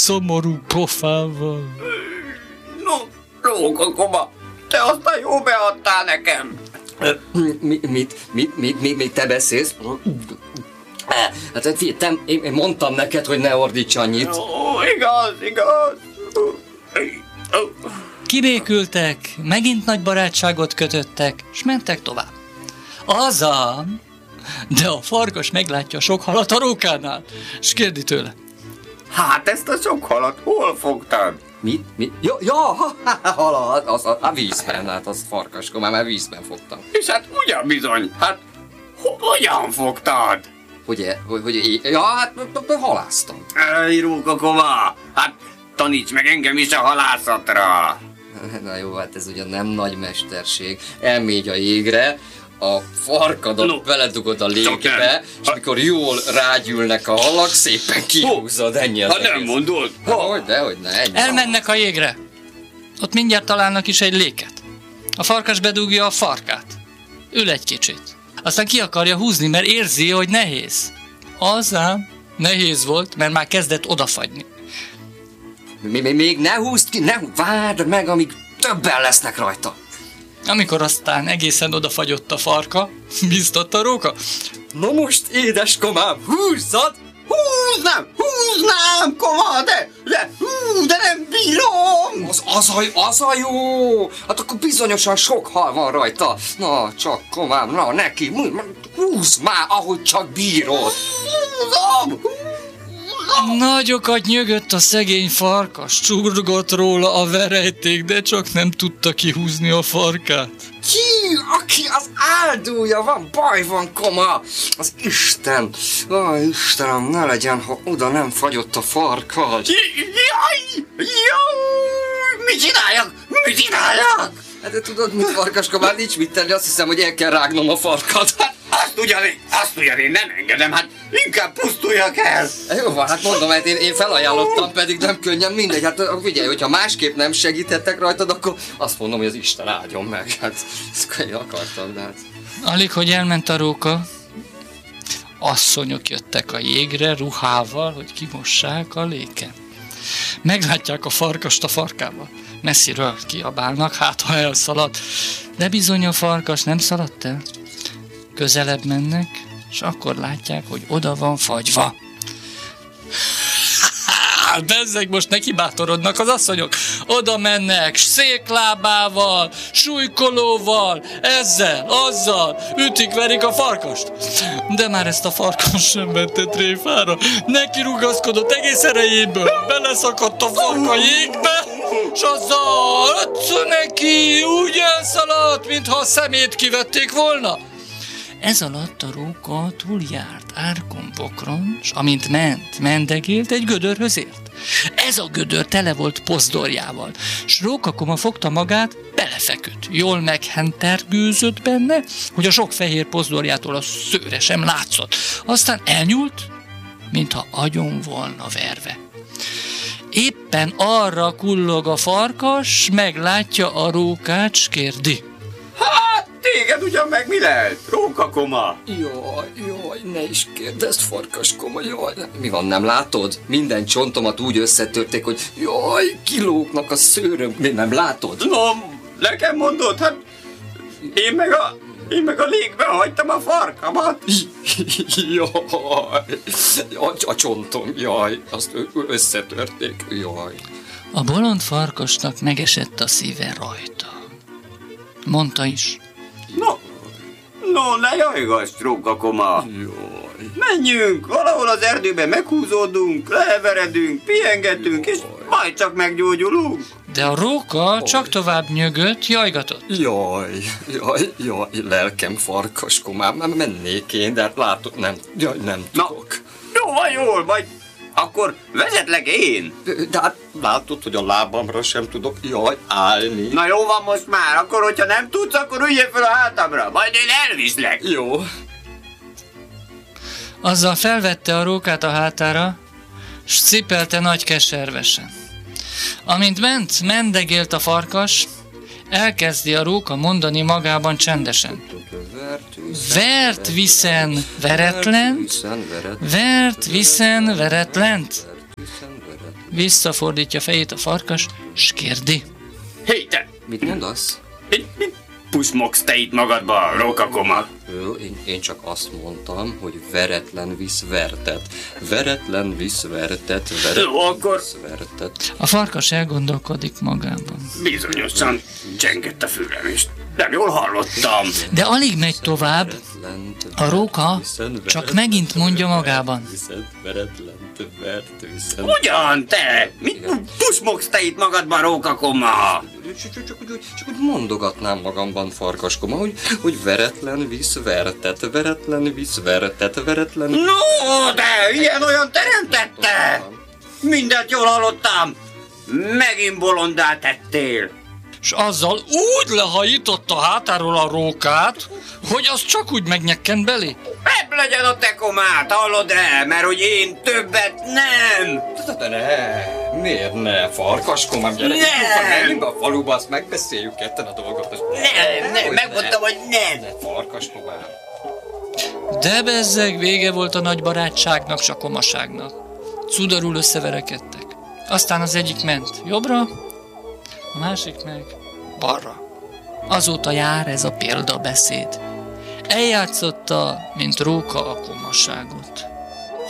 szomorú pofával. No, Róka, te aztán jó beadtál nekem. Mit te beszélsz? Hát én mondtam neked, hogy ne ordíts annyit. Igaz. Kibékültek, megint nagy barátságot kötöttek, s mentek tovább. Azám, de a farkas meglátja sok halat a rókánál, s kérdi tőle. Hát ezt a sok halat hol fogtad? Mit? Halat, a vízben, hát az farkaskó, már vízben fogtam. És hát ugyan bizony, hát hogyan fogtad? Hát halásztam. Róka koma, hát taníts meg engem is a halászatra. Na jó, hát ez ugyan nem nagy mesterség. Elmégy a jégre, a farkadat beledugod a légbe, és amikor jól rágyűlnek a halak, szépen kihúzod, ennyi az egész. Nem mondod? Dehogy ne, ennyi. Elmennek a jégre. Ott mindjárt találnak is egy léket. A farkas bedugja a farkát. Ül egy kicsit. Aztán ki akarja húzni, mert érzi, hogy nehéz. Azám nehéz volt, mert már kezdett odafagyni. Még ne húzd ki, várd meg, amíg többen lesznek rajta. Amikor aztán egészen odafagyott a farka, biztatta a róka. Na most, édeskomám, húzzad! Húznám, koma, de nem bírom! Az a jó! Hát akkor bizonyosan sok hal van rajta. Na, csak komám, na neki, húzd már, ahogy csak bírod. Húzom! Nagyokat nyögött a szegény farkas, csurgott róla a verejték, de csak nem tudta kihúzni a farkát. Ki, aki az áldója van, baj van, koma! Az Isten! Istenem, ne legyen, ha oda nem fagyott a farkas! Jaj! Mit csináljak? Hát de tudod mit, farkaska, már nincs mit tenni, azt hiszem, hogy el kell rágnom a farkat. Hát azt ugyan nem engedem, hát inkább pusztuljak el. Jó van, hát mondom, hát én felajánlottam, pedig nem könnyen, mindegy, hát figyelj, hogyha másképp nem segíthettek rajtad, akkor azt mondom, hogy az Isten áldjon meg, hát ezt én akartam, de hát... Alig, hogy elment a róka, asszonyok jöttek a jégre ruhával, hogy kimossák a léken. Meglátják a farkast a farkával. Messziről kiabálnak, hát ha elszalad. De bizony a farkas nem szaladt el. Közelebb mennek, és akkor látják, hogy oda van fagyva. Bezzeg, most neki bátorodnak az asszonyok. Oda mennek, széklábával, súlykolóval, ezzel, azzal, ütik-verik a farkast. De már ezt a farkas sem vette tréfára. Neki rugaszkodott egész erejéből, beleszakadt a farka jégbe, s azzal neki úgy elszaladt, mintha a szemét kivették volna. Ez alatt a róka túljárt árkon bokron, s amint mendegélt, egy gödörhöz ért. Ez a gödör tele volt pozdorjával, s rókakoma fogta magát, belefeküdt. Jól meghentergőzött benne, hogy a sok fehér pozdorjától a szőre sem látszott. Aztán elnyúlt, mintha agyon volna verve. Éppen arra kullog a farkas, meglátja a rókát, s kérdi. Hát, téged ugyan meg mi lehet, rókakoma? Jaj, ne is kérdezd, farkaskoma, jaj. Mi van, nem látod? Minden csontomat úgy összetörték, hogy jaj, kilógnak a szőröm. Mi nem látod? No, nekem mondod, hát én meg a légbe hagytam a farkamat. Jaj, a csontom, jaj, azt összetörték, jaj. A bolond farkasnak megesett a szíve rajta. Mondta is. No, ne jajgass, rókakoma. Jaj. Menjünk, valahol az erdőben meghúzódunk, leheveredünk, pihengetünk, és majd csak meggyógyulunk. De a róka csak tovább nyögött, jajgatott. Jaj, lelkem farkaskomám, mennék én, de hát látod, nem tudok. Jól, majd akkor vezetlek én. De hát látod, hogy a lábamra sem tudok, állni. Na jó van most már, akkor hogyha nem tudsz, akkor üljél fel a hátamra, majd én elviszlek. Jó. Azzal felvette a rókát a hátára, s cipelte nagy keservesen. Amint mendegélt a farkas, elkezdi a róka mondani magában csendesen. Vert viszen veretlent, vert viszen veretlent. Visszafordítja fejét a farkas, s kérdi. Hé, te! Mit mondasz? Mit pusmogsz te itt magadba, rókakoma? Jó, én csak azt mondtam, hogy veretlen visz vertet. Veretlen visz vertet, Jó, akkor- visz vertet. A farkas elgondolkodik magában. Bizonyosan csengett a fülem, és nem jól hallottam. De alig megy tovább, a róka csak megint mondja magában. Veretlent vert, viszont... Ugyan, te? Mit pusmogsz te itt magadban, rókakoma? Csak úgy mondogatnám magamban, farkaskoma, hogy veretlen visz vertet, veretlen visz vertet, veretlen... No, de ilyen-olyan teremtette! Mindent jól hallottam! Megint bolondá tettél! S azzal úgy lehajította hátáról a rókát, hogy az csak úgy megnyekkent belé. Ebb legyen a te komát, hallod-e? Mert hogy én többet nem! De ne, miért ne, farkaskomám, gyere, Nem! menjünk be a faluba, azt megbeszéljük ketten a dolgot. Nem, megmondtam, hogy nem! Ne, farkaskomám. De bezzeg, vége volt a nagy barátságnak, s a komaságnak. Cudarul összeverekedtek. Aztán az egyik ment jobbra, a másik meg balra. Azóta jár ez a példabeszéd. Eljátszotta, mint róka a komasságot.